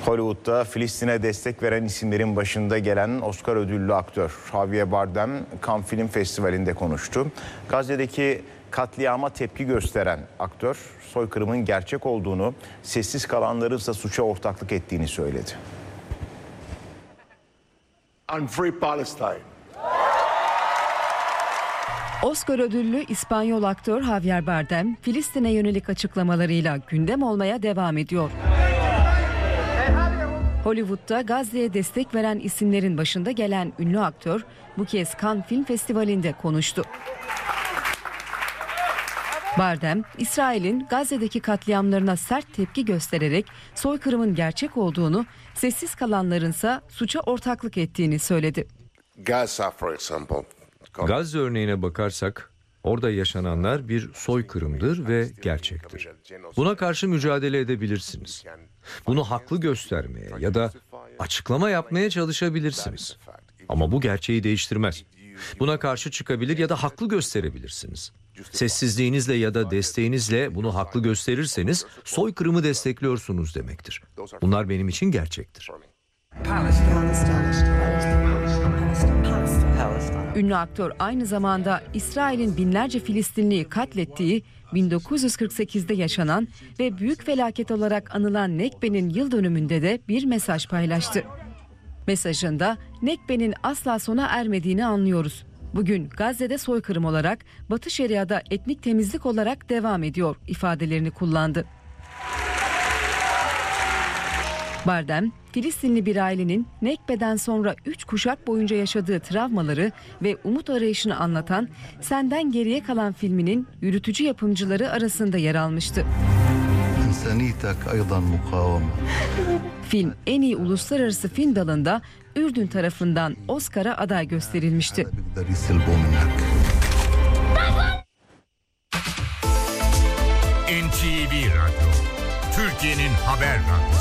Hollywood'da Filistin'e destek veren isimlerin başında gelen Oscar ödüllü aktör Javier Bardem, Cannes Film Festivali'nde konuştu. Gazze'deki katliama tepki gösteren aktör, soykırımın gerçek olduğunu, sessiz kalanların ise suça ortaklık ettiğini söyledi. And free Palestine. Oscar ödüllü İspanyol aktör Javier Bardem, Filistin'e yönelik açıklamalarıyla gündem olmaya devam ediyor. Hollywood'da Gazze'ye destek veren isimlerin başında gelen ünlü aktör bu kez Cannes Film Festivali'nde konuştu. Bardem, İsrail'in Gazze'deki katliamlarına sert tepki göstererek soykırımın gerçek olduğunu, sessiz kalanlarınsa suça ortaklık ettiğini söyledi. Gazze örneğine bakarsak, orada yaşananlar bir soykırımdır ve gerçektir. Buna karşı mücadele edebilirsiniz. Bunu haklı göstermeye ya da açıklama yapmaya çalışabilirsiniz. Ama bu gerçeği değiştirmez. Buna karşı çıkabilir ya da haklı gösterebilirsiniz. Sessizliğinizle ya da desteğinizle bunu haklı gösterirseniz soykırımı destekliyorsunuz demektir. Bunlar benim için gerçektir. Ünlü aktör aynı zamanda İsrail'in binlerce Filistinliyi katlettiği 1948'de yaşanan ve büyük felaket olarak anılan Nekbe'nin yıl dönümünde de bir mesaj paylaştı. Mesajında Nekbe'nin asla sona ermediğini anlıyoruz. Bugün Gazze'de soykırım olarak, Batı Şeria'da etnik temizlik olarak devam ediyor ifadelerini kullandı. Bardem, Filistinli bir ailenin Nekbe'den sonra 3 kuşak boyunca yaşadığı travmaları ve umut arayışını anlatan Senden Geriye Kalan filminin yürütücü yapımcıları arasında yer almıştı. Film en iyi uluslararası film dalında Ürdün tarafından Oscar'a aday gösterilmişti. NTV Radyo, Türkiye'nin haber radyosu.